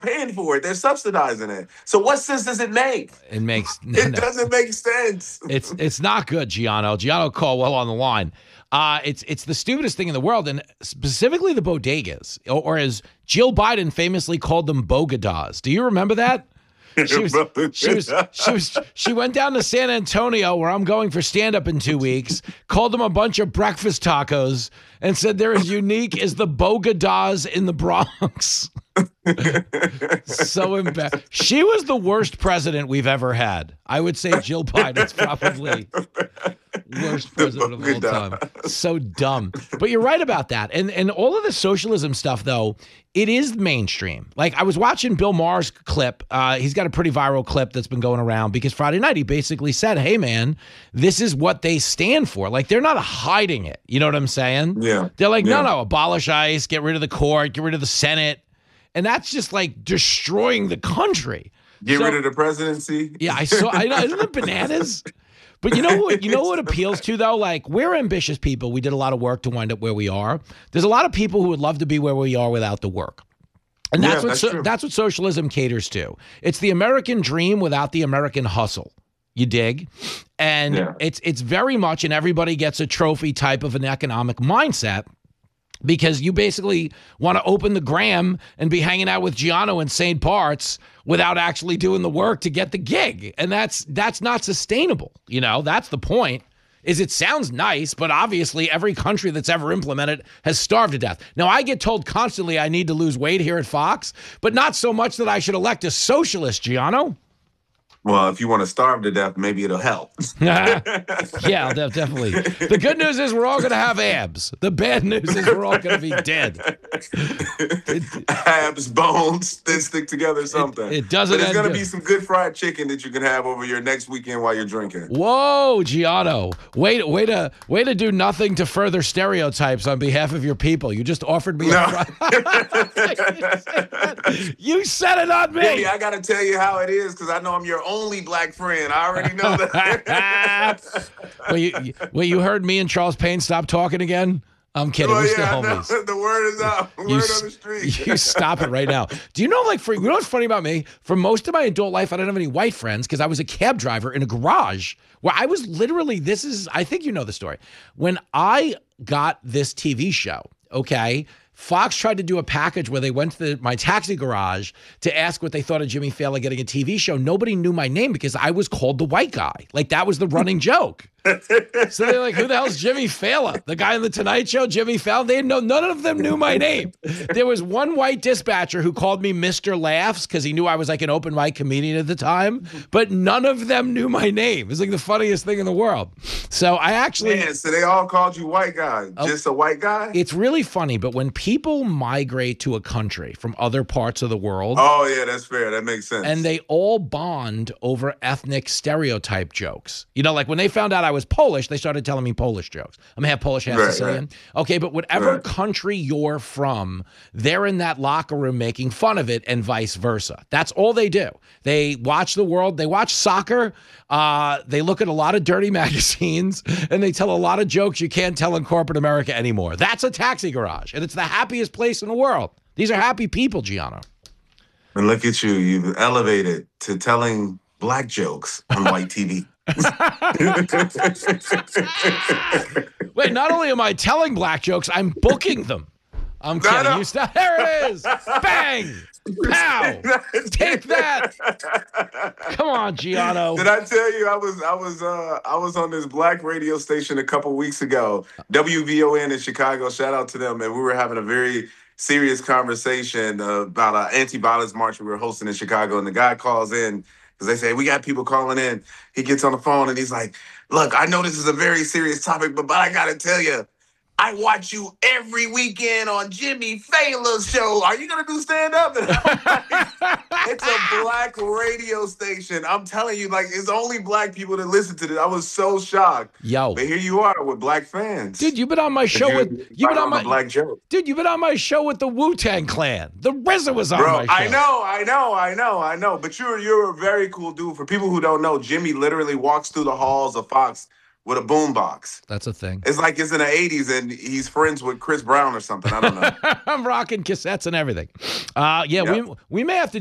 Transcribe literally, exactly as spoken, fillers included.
paying for it. They're subsidizing it. So what sense does it make? It makes no, It no. doesn't make sense. It's it's not good, Gianno. Gianno Caldwell on the line. Uh, it's it's the stupidest thing in the world, and specifically the bodegas, or, or as Jill Biden famously called them, bogadas. Do you remember that? She was, she was, she was, she went down to San Antonio, where I'm going for stand-up in two weeks, called them a bunch of breakfast tacos, and said they're as unique as the bogadas in the Bronx. So embarrassing. She was the worst president we've ever had. I would say Jill Biden's probably worst president of all time. So dumb. But you're right about that. And and all of the socialism stuff, though, it is mainstream. Like, I was watching Bill Maher's clip. Uh, he's got a pretty viral clip that's been going around because Friday night he basically said, hey, man, this is what they stand for. Like, they're not hiding it. You know what I'm saying? Yeah. They're like, no, yeah. no, abolish ICE, get rid of the court, get rid of the Senate. And that's just like destroying the country. Get So- rid of the presidency. Yeah, I saw. I know. Isn't it bananas? But you know what? You know what appeals to though. Like, we're ambitious people. We did a lot of work to wind up where we are. There's a lot of people who would love to be where we are without the work, and that's Yeah, what that's so, true. that's what socialism caters to. It's the American dream without the American hustle. You dig? And Yeah. it's it's very much an everybody gets a trophy type of an economic mindset. Because you basically want to open the gram and be hanging out with Gianno in Saint Parts without actually doing the work to get the gig. And that's that's not sustainable. You know, that's the point. Is it sounds nice, but obviously every country that's ever implemented has starved to death. Now, I get told constantly I need to lose weight here at Fox, but not so much that I should elect a socialist, Gianno. Well, if you want to starve to death, maybe it'll help. Yeah, de- definitely. The good news is we're all going to have abs. The bad news is we're all going to be dead. Abs, bones, they stick together, something. It, it doesn't. But there's end going to good. be some good fried chicken that you can have over your next weekend while you're drinking. Whoa, Gianno. Way, way, to, way to do nothing to further stereotypes on behalf of your people. You just offered me No. a fri- You said it on me. Baby, I got to tell you how it is because I know I'm your only black friend. I already know that. well, you, well, you heard me and Charles Payne stop talking again? I'm kidding. Well, We're still yeah, I know. homies. The word is out. Word You, on s- the street. you stop it right now. Do you know, like, for you know what's funny about me? For most of my adult life, I didn't have any white friends because I was a cab driver in a garage where I was literally, this is, I think you know the story. When I got this T V show, okay, Fox tried to do a package where they went to the, my taxi garage to ask what they thought of Jimmy Fallon getting a T V show. Nobody knew my name because I was called the white guy. Like, that was the running joke. So they're like, who the hell's Jimmy Fallon? The guy on the Tonight Show, Jimmy Fallon? They didn't know, none of them knew my name. There was one white dispatcher who called me Mister Laughs because he knew I was like an open mic comedian at the time, but none of them knew my name. It was like the funniest thing in the world. So I actually... Man, so they all called you white guy. Oh. Just a white guy? It's really funny, but when people migrate to a country from other parts of the world, Oh, yeah, that's fair. That makes sense. and they all bond over ethnic stereotype jokes. You know, like when they found out I was Polish, they started telling me Polish jokes. I'm half Polish, half Right, Sicilian. right. Okay, but whatever Right. country you're from, they're in that locker room making fun of it and vice versa. That's all they do. They watch the world. They watch soccer. Uh, they look at a lot of dirty magazines, and they tell a lot of jokes you can't tell in corporate America anymore. That's a taxi garage, and it's the happiest place in the world. These are happy people, Gianno. And look at you. You've elevated to telling black jokes on white T V. Wait, not only am I telling black jokes, I'm booking them. I'm kidding. no. You stop. There it is. Bang. Pow. Take that. Come on, Gianno. Did I tell you I was I was uh I was on this black radio station a couple weeks ago, W V O N in Chicago. Shout out to them, and we were having a very serious conversation uh, about an anti-violence march we were hosting in Chicago. And the guy calls in because they say we got people calling in. He gets on the phone and he's like, "Look, I know this is a very serious topic, but but I gotta tell you, I watch you every weekend on Jimmy Fallon's show. Are you gonna do stand up?" It's a black radio station. I'm telling you, like, it's only black people that listen to this. I was so shocked. Yo. But here you are with black fans. Dude, you've been on my show You- with you've been on the my black joke. Dude, you've been on my show with the Wu-Tang Clan. The R Z A was on my Bro, show. I know, I know, I know, I know. But you're you're a very cool dude. For people who don't know, Jimmy literally walks through the halls of Fox with a boombox. That's a thing. It's like it's in the eighties and he's friends with Chris Brown or something. I don't know. I'm rocking cassettes and everything. Uh, yeah, Yep. we we may have to